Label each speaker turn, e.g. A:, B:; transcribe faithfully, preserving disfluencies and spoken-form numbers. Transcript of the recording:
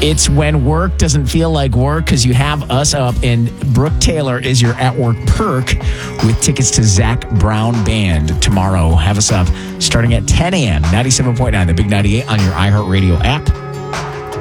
A: It's when work doesn't feel like work because you have us up, and Brooke Taylor is your at-work perk with tickets to Zach Brown Band tomorrow. Have us up starting at ten a.m. ninety-seven point nine, the Big ninety-eight on your iHeartRadio app.